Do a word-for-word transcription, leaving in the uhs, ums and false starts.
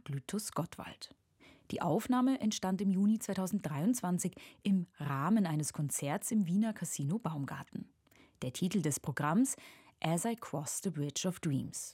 Glytus Gottwald. Die Aufnahme entstand im Juni zweitausenddreiundzwanzig im Rahmen eines Konzerts im Wiener Casino Baumgarten. Der Titel des Programms: As I Cross the Bridge of Dreams.